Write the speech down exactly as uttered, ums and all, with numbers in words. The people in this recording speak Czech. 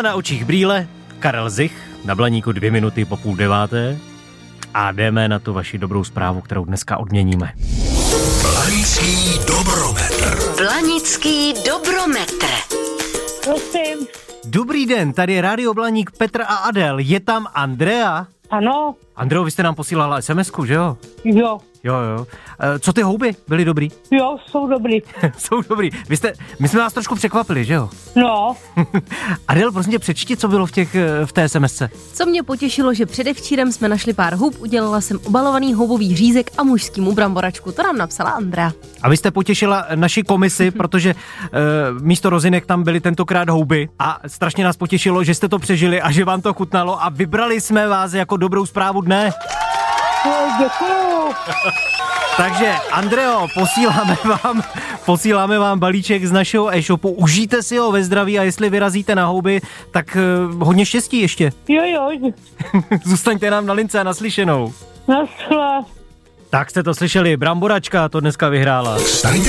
Adela na očích brýle, Karel Zich na Blaníku dvě minuty po půl deváté a jdeme na tu vaši dobrou zprávu, kterou dneska odměníme. Blanický dobrometr. Blanický dobrometr. Prosím. Dobrý den, tady je Rádio Blaník, Petr a Adel. Je tam Andrea? Ano. Andreo, vy jste nám posílala es em esku, že jo? Jo. Jo, jo. E, co ty houby? Byly dobrý? Jo, jsou dobrý. Jsou dobrý. Vy jste, my jsme vás trošku překvapili, že jo? No. Adel, prosím tě, přečti, co bylo v, těch, v té es em esce. Co mě potěšilo, že předevčírem jsme našli pár hub, udělala jsem obalovaný houbový řízek a mužskýmu bramboračku. To nám napsala Andrea. A vy jste potěšila naši komisi, protože e, místo rozinek tam byly tentokrát houby a strašně nás potěšilo, že jste to přežili a že vám to chutnalo a vybrali jsme vás jako dobrou zprávu dne. Děkuju. Takže, Andreo, posíláme vám, posíláme vám balíček z našeho e-shopu. Užijte si ho ve zdraví a jestli vyrazíte na houby, tak uh, hodně štěstí ještě. Jo, jo. Zůstaňte nám na lince a naslyšenou. Naschle. Tak jste to slyšeli, Bramboračka to dneska vyhrála. Staňte